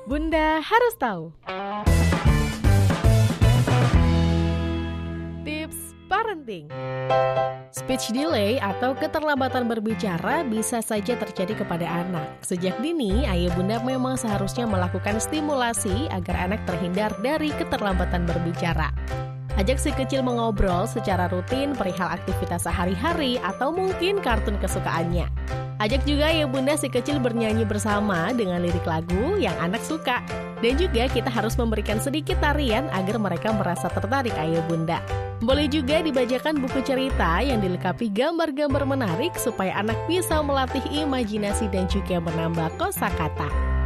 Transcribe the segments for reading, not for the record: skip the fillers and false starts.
Bunda harus tahu. Tips parenting. Speech delay atau keterlambatan berbicara bisa saja terjadi kepada anak. Sejak dini, ayah bunda memang seharusnya melakukan stimulasi agar anak terhindar dari keterlambatan berbicara. Ajak si kecil mengobrol secara rutin perihal aktivitas sehari-hari atau mungkin kartun kesukaannya. Ajak juga ayah bunda si kecil bernyanyi bersama dengan lirik lagu yang anak suka. Dan juga kita harus memberikan sedikit tarian agar mereka merasa tertarik ayah bunda. Boleh juga dibacakan buku cerita yang dilengkapi gambar-gambar menarik supaya anak bisa melatih imajinasi dan juga menambah kosakata.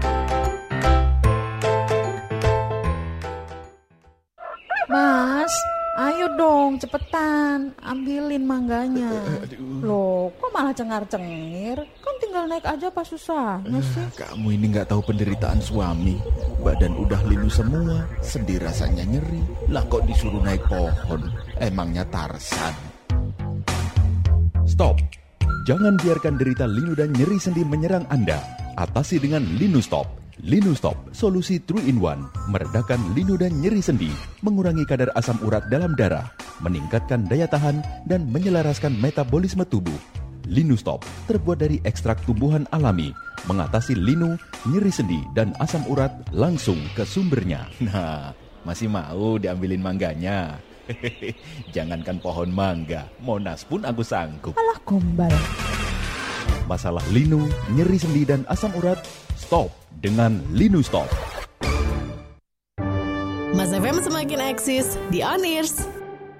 Mas, ayo dong cepetan, ambilin mangganya. Loh, kok malah cengar-cengir? Kan tinggal naik aja pas susahnya sih. Kamu ini gak tahu penderitaan suami. Badan udah linu semua, sendi rasanya nyeri. Lah kok disuruh naik pohon? Emangnya Tarsan? Stop! Jangan biarkan derita linu dan nyeri sendi menyerang Anda. Atasi dengan Linustop. Linustop, solusi 3-in-1, meredakan linu dan nyeri sendi, mengurangi kadar asam urat dalam darah, meningkatkan daya tahan, dan menyelaraskan metabolisme tubuh. Linustop terbuat dari ekstrak tumbuhan alami, mengatasi linu, nyeri sendi, dan asam urat langsung ke sumbernya. Nah, masih mau diambilin mangganya? Jangankan pohon mangga, Monas pun aku sanggup. Alah gombal. Masalah linu, nyeri sendi, dan asam urat, stop dengan Linustop. Mas FM semakin eksis di On Ears.